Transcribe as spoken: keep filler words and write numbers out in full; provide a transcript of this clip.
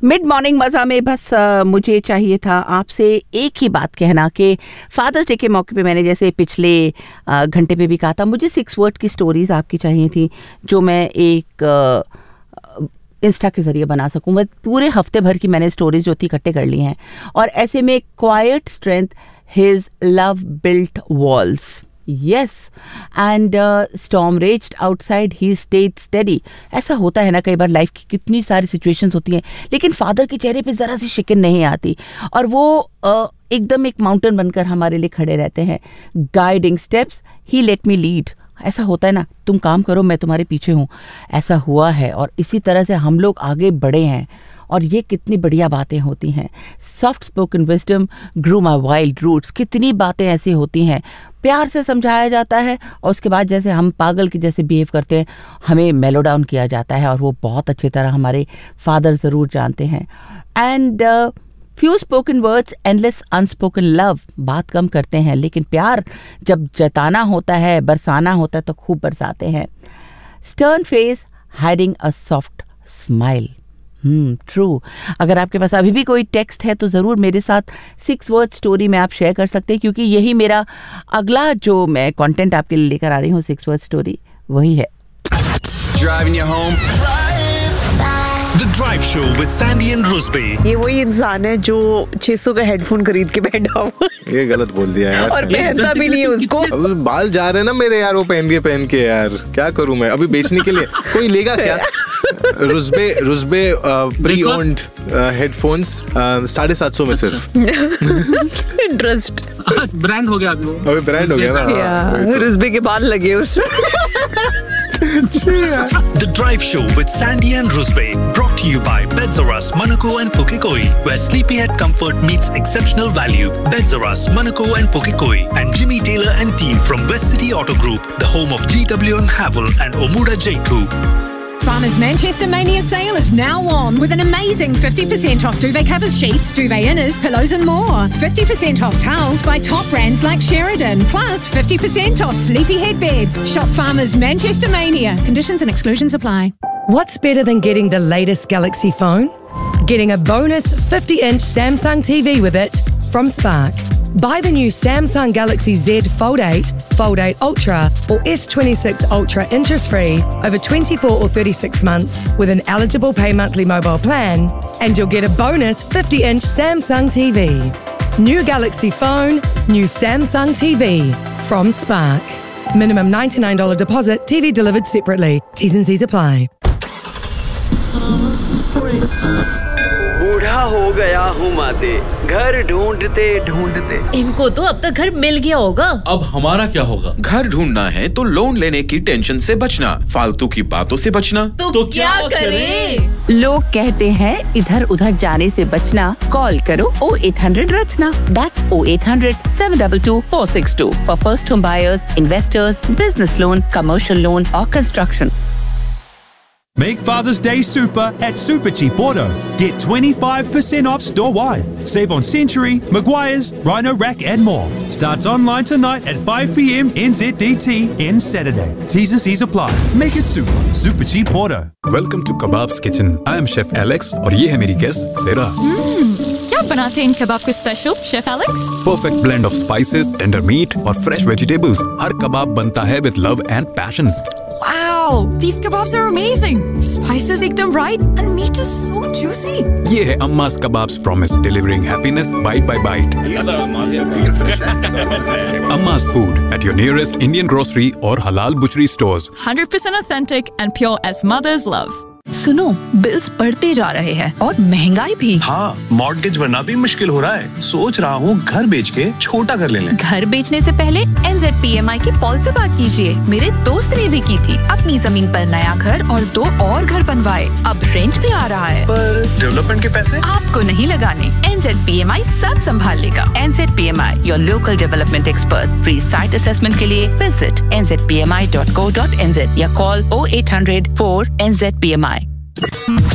Mid morning मज़ा में बस आ, मुझे चाहिए था आपसे एक ही बात कहना कि फादर्स डे के मौके पे मैंने जैसे पिछले घंटे पे भी कहा था, मुझे सिक्स वर्ड की स्टोरीज़ आपकी चाहिए थी जो मैं एक आ, इंस्टा के ज़रिए बना सकूं। मैं पूरे हफ्ते भर की मैंने स्टोरीज जो थी इकट्ठे कर ली हैं और ऐसे में quite strength his love built walls. Yes, and storm raised outside he stayed steady. ऐसा होता है ना कई बार, लाइफ की कितनी सारी सिचुएशंस होती हैं लेकिन फादर के चेहरे पे ज़रा सी शिकन नहीं आती और वो uh, एकदम एक माउंटेन बनकर हमारे लिए खड़े रहते हैं। गाइडिंग स्टेप्स ही लेट मी लीड। ऐसा होता है ना, तुम काम करो मैं तुम्हारे पीछे हूँ। ऐसा हुआ है और इसी तरह से हम लोग आगे बढ़े हैं और ये कितनी बढ़िया बातें होती हैं। सॉफ्ट स्पोकन विजडम ग्रू माई वाइल्ड रूट्स। कितनी बातें ऐसी होती हैं, प्यार से समझाया जाता है और उसके बाद जैसे हम पागल के जैसे बिहेव करते हैं हमें मेलो डाउन किया जाता है और वो बहुत अच्छी तरह हमारे फादर ज़रूर जानते हैं। And few spoken words endless unspoken love. बात कम करते हैं लेकिन प्यार जब जताना होता है, बरसाना होता है तो खूब बरसाते हैं। Stern face hiding a soft smile. Hmm true. अगर आपके पास अभी भी कोई टेक्स्ट है तो ज़रूर मेरे साथ सिक्स वर्ड स्टोरी में आप शेयर कर सकते हैं क्योंकि यही मेरा अगला जो मैं कंटेंट आपके लिए लेकर आ रही हूँ, सिक्स वर्ड स्टोरी वही है। Driving you home. The Drive Show with Sandy and Rusby. ये वही इंसान है जो छह सौ का हेडफोन खरीद के बैठा हुआ। ये गलत बोल दिया यार। और पहनता भी नहीं है उसको। अब बाल जा रहे हैं ना मेरे यार, वो पहन के पहन के यार क्या करूं मैं अभी बेचने के लिए, कोई लेगा क्या? रुस्बे रुस्बे प्री ओन्ड हेडफोन्स साढ़े सात सौ में सिर्फ। इंटरेस्ट ब्रांड हो गया अभी वो। अभी ब्रांड हो गया ना। रुस्बे के बाल लगे उसमें। The Drive Show with Sandy and Rusby, brought to you by Beds R Us, Monaco and Pukekoi, where sleepyhead comfort meets exceptional value. Beds R Us, Monaco and Pukekoi, and Jimmy Taylor and team from West City Auto Group, the home of G W and Havel and Omuda Jaiku. Farmers Manchester Mania sale is now on with an amazing fifty percent off duvet covers, sheets, duvet inners, pillows and more. fifty percent off towels by top brands like Sheridan. Plus fifty percent off sleepyhead beds. Shop Farmers Manchester Mania. Conditions and exclusions apply. What's better than getting the latest Galaxy phone? Getting a bonus fifty inch Samsung T V with it from Spark. Buy the new Samsung Galaxy Z Fold eight, Fold eight Ultra or S twenty-six Ultra interest-free over twenty-four or thirty-six months with an eligible pay monthly mobile plan and you'll get a bonus fifty inch Samsung T V. New Galaxy phone, new Samsung T V from Spark. Minimum ninety-nine dollars deposit, T V delivered separately. T's and C's apply. बूढ़ा हो गया हूँ माते, घर ढूंढते ढूंढते। इनको तो अब तक घर मिल गया होगा। अब हमारा क्या होगा? घर ढूंढना है तो लोन लेने की टेंशन से बचना, फालतू की बातों से बचना। तो, तो क्या करें? लोग कहते हैं इधर उधर जाने से बचना, कॉल करो ओ eight hundred Rachna. That's O eight hundred seven to to four six to for first home buyers, investors, business loan, commercial loan or construction. Make Father's Day super at Super Cheap Auto. Get twenty-five percent off store-wide. Save on Century, Maguire's, Rhino Rack and more. Starts online tonight at five p m N Z D T and Saturday. T's and C's apply. Make it super. Super Cheap Auto. Welcome to Kebab's Kitchen. I am Chef Alex और ये है मेरी guest Sarah. क्या बनाते हैं इन कबाब को special, chef Alex? Perfect blend of spices, tender meat और fresh vegetables. हर कबाब बनता है with love and passion. Wow, these kebabs are amazing. Spices ekdam right and meat is so juicy. ये है Amma's Kebabs promise, delivering happiness bite by bite. Amma's food at your nearest Indian grocery or halal butchery stores. one hundred percent authentic and pure as mother's love. सुनो, bills बढ़ते जा रहे हैं और महंगाई भी। हाँ, मॉर्गेज भरना भी मुश्किल हो रहा है। सोच रहा हूँ घर बेच के छोटा घर ले लें। घर बेचने से पहले एन जेड पी एम आई की पॉलिसी से बात कीजिए। मेरे दोस्त ने भी की थी, अपनी जमीन पर नया घर और दो और घर बनवाए। अब रेंट भी आ रहा है। पर डेवलपमेंट के पैसे आपको नहीं लगाने। एन जेड पी एम आई सब संभाल लेगा। N Z P M I, your local development expert. Free site assessment के लिए visit N Z P M I dot co dot N Z या कॉल ओ eight hundred four N Z P M आई।